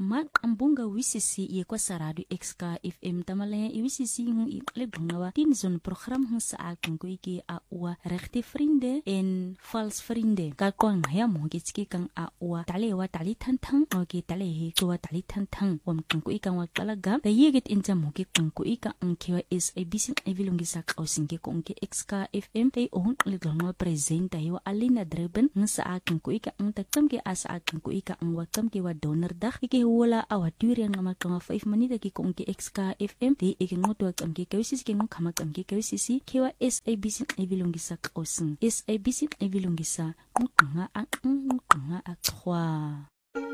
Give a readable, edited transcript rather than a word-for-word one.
mat ambunga wisisi ye kwa saradu XK FM tamalaya iwisisi ngung iqlibungawa tin zon program hung sa ko iki a uwa regte vriende en vals vriende ka kwang ya mo gitski kang a uwa talewa tali thantang o ki tale he ko tali thantang wam ko ikang wa talaga da yegit inja mo ki ko ika ang kiwa is a bisin evilungi sa kausingi ko ki XK FM tay on lidonga presenta yo alina dreben ng sa ko ika ang takam ki asa ko ika ang wakam ki wa donor dak iki wala awatur yang ngamak 5 manita ki ko ki XK FM tay iki ngoto ang ki kawisi ki ngok kamak ang ki kawisi kiwa is a bisin evilungi sa kausin is a bisin evilungi sa ngok nga ang ngok nga akwa